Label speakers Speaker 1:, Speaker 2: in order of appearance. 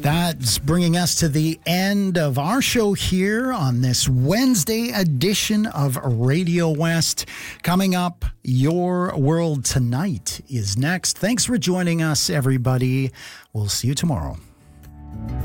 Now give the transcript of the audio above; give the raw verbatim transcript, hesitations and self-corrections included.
Speaker 1: That's bringing us to the end of our show here on this Wednesday edition of Radio West. Coming up, Your World Tonight is next. Thanks for joining us, everybody. We'll see you tomorrow.